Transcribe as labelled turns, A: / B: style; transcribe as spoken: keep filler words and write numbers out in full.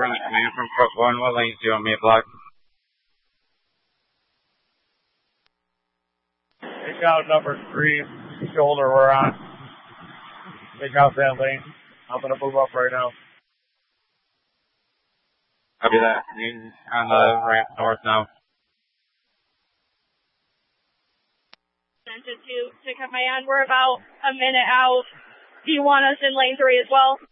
A: from man from Foot One. What lanes do you want me to block?
B: Take out number three shoulder we're on. Take out that lane. I'm gonna move up right now.
A: Copy that. In on the ramp north now.
C: Center two to command. We're about a minute out. Do you want us in lane three as well?